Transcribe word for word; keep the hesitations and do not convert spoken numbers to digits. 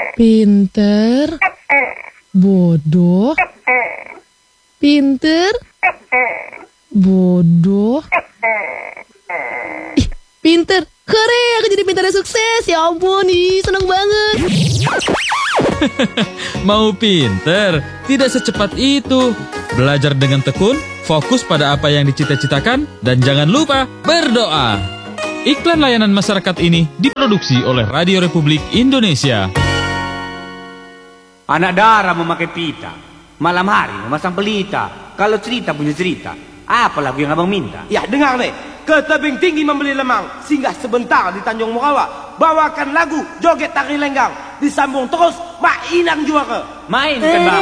Pinter, bodoh, pinter, bodoh. Ih, pinter, keren, aku jadi pintar dan sukses. Ya ampun, ih, seneng banget. Mau pinter, tidak secepat itu. Belajar dengan tekun, fokus pada apa yang dicita-citakan, dan jangan lupa berdoa. Iklan layanan masyarakat ini diproduksi oleh Radio Republik Indonesia. Anak darah memakai pita, malam hari memasang pelita. Kalau cerita punya cerita, apa lagu yang abang minta? Ya, dengar nih. Ke tebing tinggi membeli lemang, singgah sebentar di Tanjung Morawa. Bawakan lagu joget tari lenggang, disambung terus Mak Inang juara. Mainkan bang.